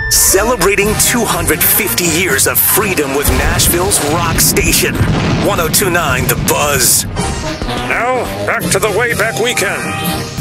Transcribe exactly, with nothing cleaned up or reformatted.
Celebrating two hundred fifty years of freedom with Nashville's rock station. one oh two point nine The Buzz. Now, back to the Wayback Weekend.